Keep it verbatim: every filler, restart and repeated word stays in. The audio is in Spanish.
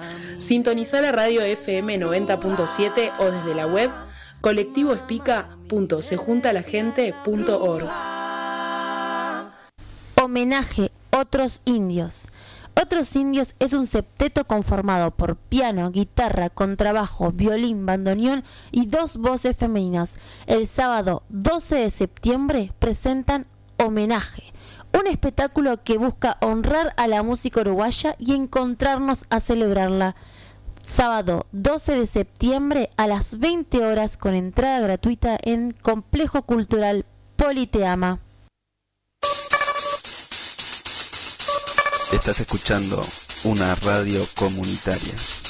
Sintonizá la radio F M noventa punto siete o desde la web colectivo espica punto se junta la gente punto org. Homenaje Otros Indios. Otros Indios es un septeto conformado por piano, guitarra, contrabajo, violín, bandoneón y dos voces femeninas. El sábado doce de septiembre presentan Homenaje, un espectáculo que busca honrar a la música uruguaya y encontrarnos a celebrarla. Sábado doce de septiembre a las veinte horas con entrada gratuita en Complejo Cultural Politeama. Estás escuchando una radio comunitaria.